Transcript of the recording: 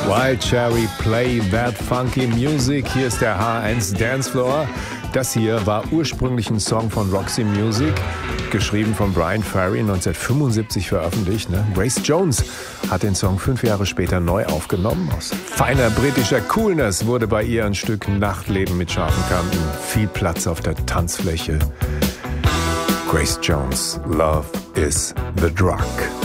Wild Cherry, play that funky music. Hier ist der H1 Dancefloor. Das hier war ursprünglich ein Song von Roxy Music, geschrieben von Bryan Ferry, 1975 veröffentlicht. Grace Jones hat den Song 5 Jahre später neu aufgenommen. Aus feiner britischer Coolness wurde bei ihr ein Stück Nachtleben mit scharfen Kanten. Viel Platz auf der Tanzfläche. Grace Jones, Love is the Drug.